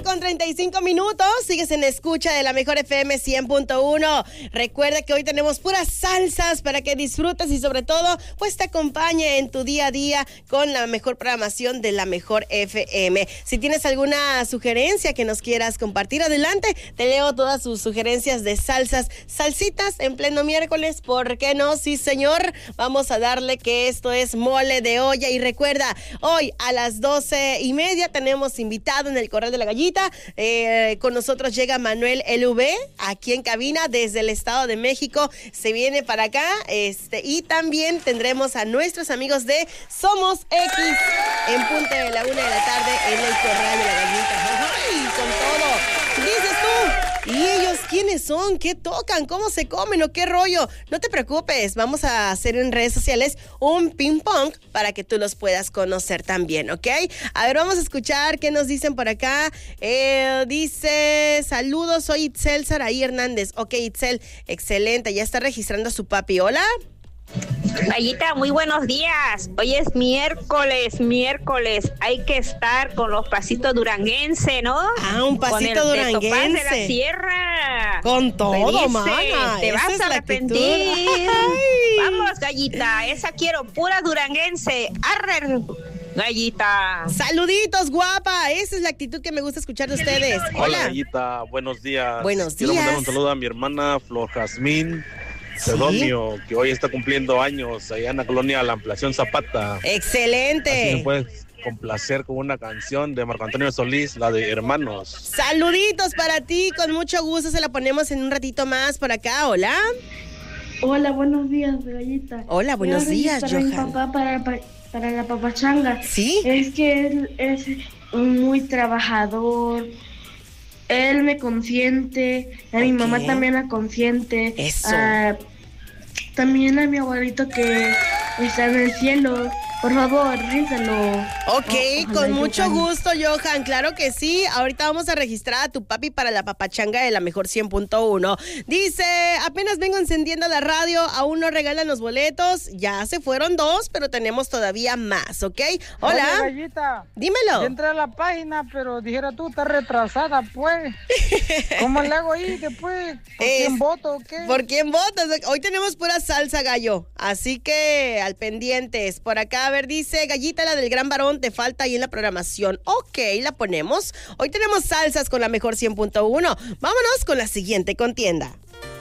con 35 minutos, sigues en escucha de la mejor FM 100.1. Recuerda que hoy tenemos puras salsas para que disfrutes y sobre todo, pues te acompañe en tu día a día con la mejor programación de la mejor FM. Si tienes alguna sugerencia que nos quieras compartir, adelante, te leo todas sus sugerencias de salsas, salsitas en pleno miércoles, ¿por qué no? Sí, señor, vamos a darle que esto es mole de olla y recuerda, hoy a las 12:30 tenemos invitado en el Corral de la Gallita. Con nosotros llega Manuel LV aquí en cabina desde el Estado de México. Se viene para acá y también tendremos a nuestros amigos de Somos X en punto de la 1 de la tarde en el Corral de la Gallita. ¡Ay, con todo! Dices tú, ¿y ellos quiénes son? ¿Qué tocan? ¿Cómo se comen o qué rollo? No te preocupes, vamos a hacer en redes sociales un ping pong para que tú los puedas conocer también, ¿ok? A ver, vamos a escuchar qué nos dicen por acá. Dice, saludos, soy Itzel Saraí Hernández. Ok, Itzel, excelente, ya está registrando a su papi. Hola. Gallita, muy buenos días. Hoy es miércoles. Hay que estar con los pasitos duranguense, ¿no? Ah, un pasito con el duranguense. de la sierra. Con todo, mana. Te vas a arrepentir. Vamos, Gallita. Esa quiero, pura duranguense. Arre, Gallita. Saluditos, guapa. Esa es la actitud que me gusta escuchar de ustedes. Hola, Gallita. Buenos días. Buenos Quiero días. mandar un saludo a mi hermana Flor Jazmín Sedonio, que hoy está cumpliendo años allá en la colonia La Ampliación Zapata. Excelente. Así me puedes complacer con una canción de Marco Antonio Solís, la de Hermanos. Saluditos para ti, con mucho gusto se la ponemos en un ratito más por acá. Hola. Hola, buenos días, Gallita. Hola, buenos días, para mi Johan. papá, para la papachanga. ¿Sí? Es que él es muy trabajador. Él me consiente, a mi mamá también la consiente. Eso. También a mi abuelito que está en el cielo. Por favor, ríndalo. Ok, con mucho gusto, Johan, claro que sí. Ahorita vamos a registrar a tu papi para la papachanga de la mejor 100.1. Dice, apenas vengo encendiendo la radio, aún no regalan los boletos. Ya se fueron 2, pero tenemos todavía más, ¿ok? Hola. Oye, Gallita, dímelo. Yo entré a la página, pero dijera tú, está retrasada, pues. ¿Cómo le hago ahí después? ¿Por quién voto o qué? ¿Por quién votas? Hoy tenemos pura salsa, gallo. Así que al pendientes. Por acá, a ver, dice, Gallita, la del gran varón, te falta ahí en la programación. Ok, la ponemos. Hoy tenemos salsas con la mejor 100.1. Vámonos con la siguiente contienda.